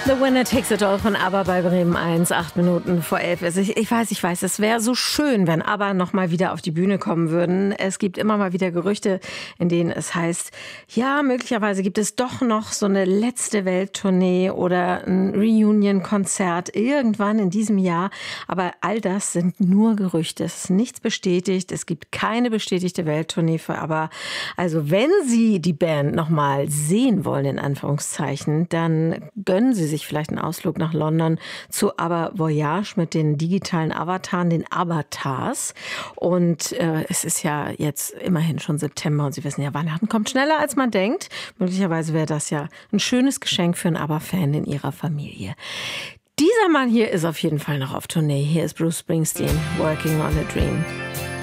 The Winner Takes It All von ABBA bei Bremen 1, 8 Minuten vor 11 ist. Ich weiß, es wäre so schön, wenn ABBA noch mal wieder auf die Bühne kommen würden. Es gibt immer mal wieder Gerüchte, in denen es heißt, ja, möglicherweise gibt es doch noch so eine letzte Welttournee oder ein Reunion-Konzert irgendwann in diesem Jahr. Aber all das sind nur Gerüchte. Es ist nichts bestätigt. Es gibt keine bestätigte Welttournee für ABBA. Also wenn Sie die Band noch mal sehen wollen, in Anführungszeichen, dann gönnen Sie sich vielleicht einen Ausflug nach London zu ABBA Voyage mit den digitalen Avataren, den Avatars. Und es ist ja jetzt immerhin schon September und Sie wissen ja, Weihnachten kommt schneller, als man denkt. Möglicherweise wäre das ja ein schönes Geschenk für einen ABBA-Fan in Ihrer Familie. Dieser Mann hier ist auf jeden Fall noch auf Tournee. Hier ist Bruce Springsteen, Working on a Dream.